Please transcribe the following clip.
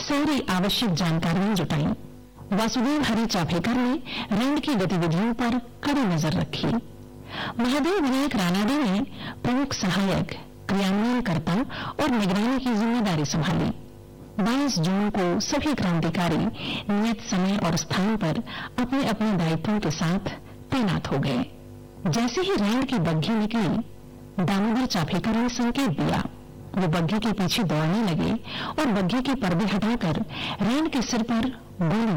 सारी आवश्यक जानकारियां जुटाई। वासुदेव हरि चाफेकर ने रैंड की गतिविधियों पर कड़ी नजर रखी। महादेव विनायक रानाडे ने प्रमुख सहायक, क्रियान्वयनकर्ता और निगरानी की जिम्मेदारी संभाली। 22 जून को सभी क्रांतिकारी नियत समय और स्थान पर अपने अपने दायित्वों के साथ तैनात हो गए। जैसे ही रैंड की बग्घी निकली, दामोदर चाफेकर ने संकेत दिया। वो बग्घी के पीछे दौड़ने लगे और बग्घी के पर्दे हटाकर रैंड के सिर पर गोली